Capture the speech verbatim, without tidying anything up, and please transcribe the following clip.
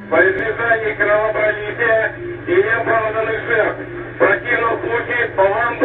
По избежанию кровопролития и неоправданных жертв. В противном случае по вам